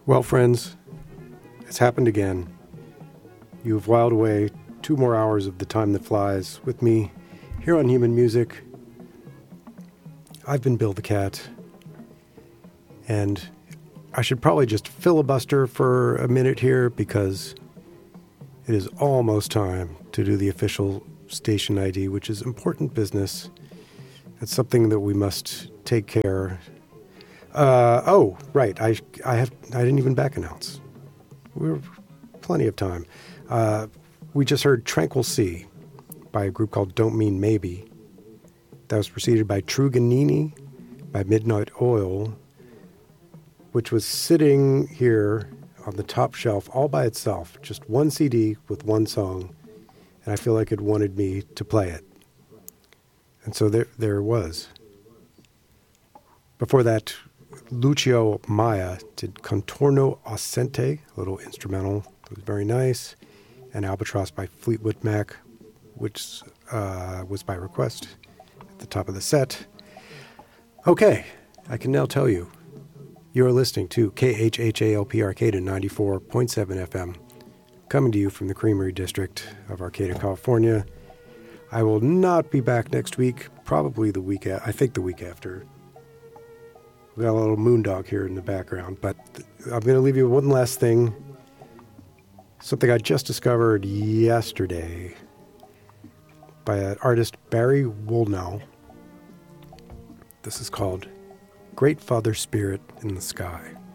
Well, friends, it's happened again. You have whiled away 2 more hours of the time that flies with me here on Human Music. I've been Bill the Cat, and I should probably just filibuster for a minute here because it is almost time to do the official station ID, which is important business. It's something that we must take care. Right. I didn't even back announce. We're plenty of time. We just heard Tranquil Sea by a group called Don't Mean Maybe. That was preceded by Truganini by Midnight Oil, which was sitting here on the top shelf all by itself, just one CD with one song, and I feel like it wanted me to play it. And so there it was. Before that, Lucio Maya did Contorno Assente, a little instrumental. It was very nice. And Albatross by Fleetwood Mac, which was by request at the top of the set. Okay, I can now tell you, you're listening to KHHALP Arcata 94.7 FM, coming to you from the Creamery District of Arcata, California. I will not be back next week, probably the week after. We got a little moondog here in the background, but I'm going to leave you with one last thing. Something I just discovered yesterday by an artist, Barry Woolnow. This is called Great Father Spirit in the Sky.